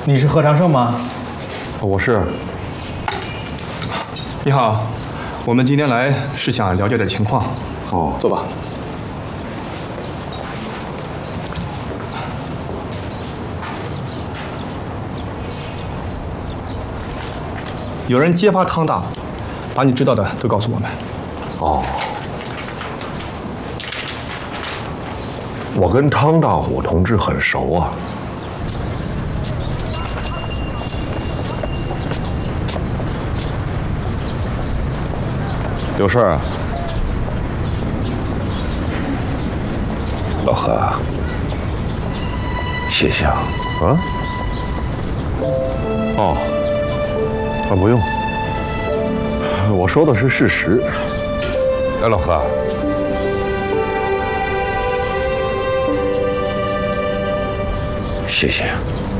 你是何长胜吗？ 我是。 你好，我们今天来是想了解点情况。 哦， 坐吧。有人揭发汤大虎，把你知道的都告诉我们。 哦，我跟汤大虎同志很熟啊。有事儿啊？老何，谢谢啊。啊？哦，不用，我说的是事实。哎，老何，谢谢。